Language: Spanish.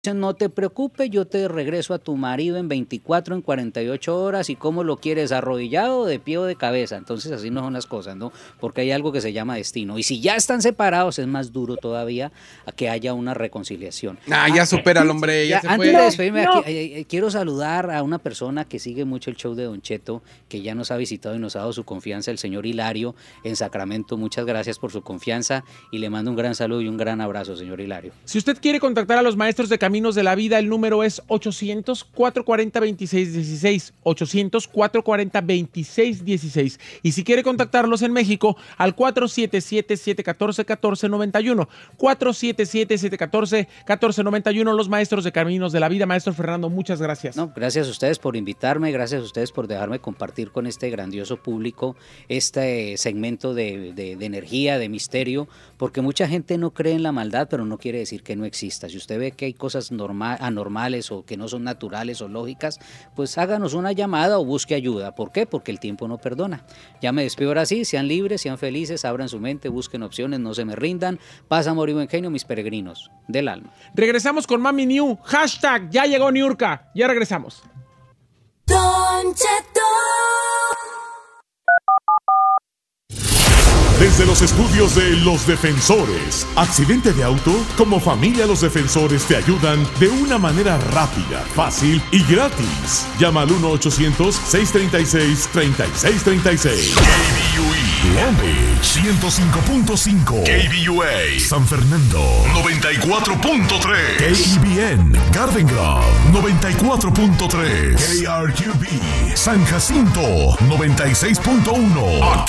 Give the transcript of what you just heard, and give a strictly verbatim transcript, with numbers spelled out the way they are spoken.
No te preocupes, yo te regreso a tu marido en veinticuatro, en cuarenta y ocho horas, y cómo lo quieres, arrodillado, de pie o de cabeza. Entonces así no son las cosas, ¿no? Porque hay algo que se llama destino. Y si ya están separados, es más duro todavía a que haya una reconciliación. Ah, ya supera al hombre, ya, ya se antes fue. de despedirme, No. aquí, eh, eh, quiero saludar a una persona que sigue mucho el show de Don Cheto, que ya nos ha visitado y nos ha dado su confianza, el señor Hilario, en Sacramento. Muchas gracias por su confianza y le mando un gran saludo y un gran abrazo, señor Hilario. Si usted quiere contactar a los maestros de Caminos de la Vida, el número es ochocientos, cuatrocientos cuarenta, veintiséis dieciséis, ochocientos, cuatrocientos cuarenta, veintiséis dieciséis. Y si quiere contactarlos en México, al cuatro siete siete, siete uno cuatro, uno cuatro nueve uno, cuatro siete siete, siete uno cuatro, uno cuatro nueve uno, los maestros de Caminos de la Vida. Maestro Fernando, muchas gracias. No, gracias a ustedes por invitarme, gracias a ustedes por dejarme compartir con este grandioso público este segmento de, de, de energía, de misterio, porque mucha gente no cree en la maldad, pero no quiere decir que no exista. Si usted ve que hay cosas normal, anormales o que no son naturales o lógicas, pues háganos una llamada o busque ayuda. ¿Por qué? Porque el tiempo no perdona. Ya me despido ahora sí, sean libres, sean felices, abran su mente, busquen opciones, no se me rindan. Paz, amor y buen genio, mis peregrinos del alma. Regresamos con Mami New, hashtag ya llegó Niurka, ya regresamos. Don Cheto. Desde los estudios de Los Defensores. ¿Accidente de auto? Como familia, Los Defensores te ayudan de una manera rápida, fácil y gratis. Llama al uno ochocientos, seis tres seis, tres seis tres seis. K B U E Long Beach ciento cinco punto cinco. K B U A San Fernando noventa y cuatro punto tres. K E B N Garden Grove noventa y cuatro punto tres. K R Q B San Jacinto noventa y seis punto uno. Aquí